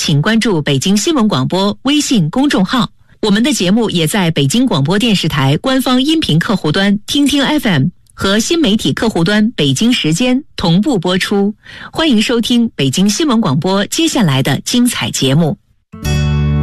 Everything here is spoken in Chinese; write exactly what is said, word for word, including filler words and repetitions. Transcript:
请关注北京新闻广播微信公众号。我们的节目也在北京广播电视台官方音频客户端听听 F M 和新媒体客户端北京时间同步播出。欢迎收听北京新闻广播接下来的精彩节目。